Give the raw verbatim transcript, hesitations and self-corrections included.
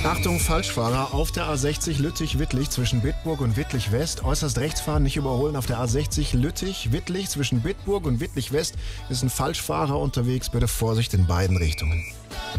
Achtung, Falschfahrer auf der A sechzig Lüttich-Wittlich zwischen Bitburg und Wittlich-West. Äußerst rechts fahren, nicht überholen. Auf der A sechzig Lüttich-Wittlich zwischen Bitburg und Wittlich-West ist ein Falschfahrer unterwegs. Bitte Vorsicht in beiden Richtungen.